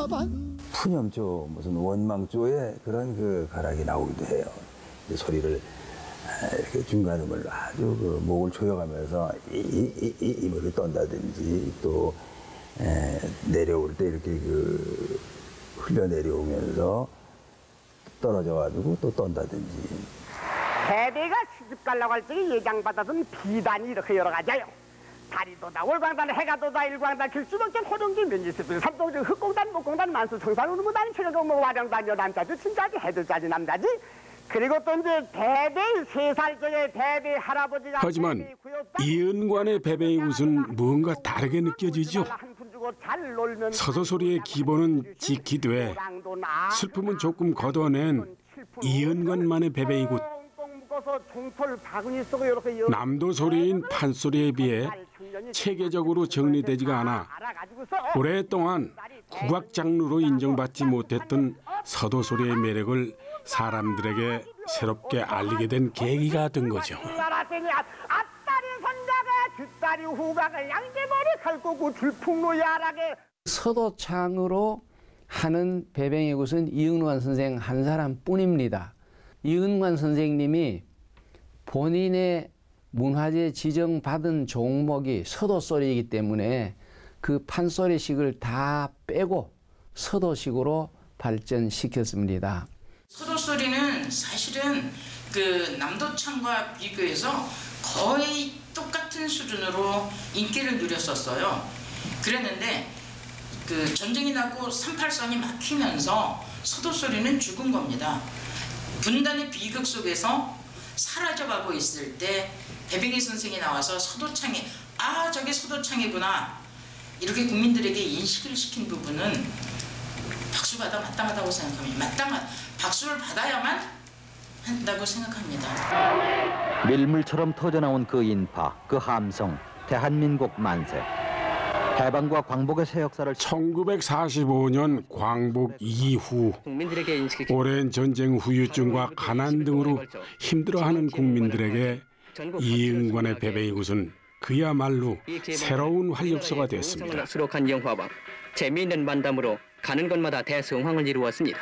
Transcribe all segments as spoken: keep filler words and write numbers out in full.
푸념조 무슨 원망조의 그런 그 가락이 나오기도 해요. 이제 소리를 이렇게 중간음을 아주 그 목을 조여가면서 이이이 이물을 떤다든지 또 에, 내려올 때 이렇게 그 흘려 내려오면서 떨어져가지고 또 떤다든지. 해배가 시집 가려고 할 적에 예장받아둔 비단이 이렇게 여러 가지예요. 다리도다, 월광단, 해가도다, 일광단, 길수덕전, 호동지, 면지습들, 삼동지, 흑공단, 목공단, 만수, 청산, 우르무단, 최경공, 와령단, 여남자지, 친자지, 해들자지, 남자지. 그리고 또 이제 대대 세 살 적에 대대 할아버지가. 하지만 이은관의 베베의 웃은 뭔가 다르게 느껴지죠. 서도소리의 기본은 지키되 슬픔은 조금 걷어낸 이은관만의 베베의 굿. 남도소리인 판소리에 비해 체계적으로 정리되지가 않아 오랫동안 국악 장르로 인정받지 못했던 서도소리의 매력을 사람들에게 새롭게 알리게 된 계기가 된 거죠. 앞다리 선자가 뒷다리 후가가 양대머리 칼고구 들풍로 야락에. 서도창으로 하는 배뱅의 굿은 이은관 선생 한 사람뿐입니다. 이은관 선생님이 본인의 문화재 지정받은 종목이 서도소리이기 때문에 그 판소리식을 다 빼고 서도식으로 발전시켰습니다. 서도소리는 사실은 그 남도창과 비교해서 거의 똑같은 수준으로 인기를 누렸었어요. 그랬는데 그 전쟁이 나고 삼팔선이 막히면서 서도소리는 죽은 겁니다. 분단의 비극 속에서 사라져가고 있을 때 배뱅이 선생이 나와서 서도창이 아 저게 서도창이구나 이렇게 국민들에게 인식을 시킨 부분은 박수받아 마땅하다고 생각합니다. 마땅한 박수를 받아야만 한다고 생각합니다. 밀물처럼 터져나온 그 인파, 그 함성, 대한민국 만세. 해방과 광복의 새 역사를 천구백사십오 년 광복 이후 오랜 전쟁 후유증과 가난 등으로 힘들어하는 국민들에게 이은관의 베베이 굿은 그야말로 새로운 활력소가 됐습니다. 수록한 영화와 재미있는 만담으로 가는 곳마다 대성황을 이루었습니다.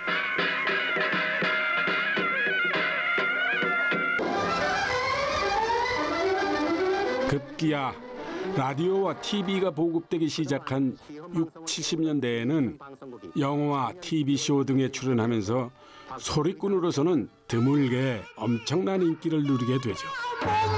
급기야 라디오와 티비가 보급되기 시작한 육십, 칠십 년대에는 영화, 티비쇼 등에 출연하면서 소리꾼으로서는 드물게 엄청난 인기를 누리게 되죠.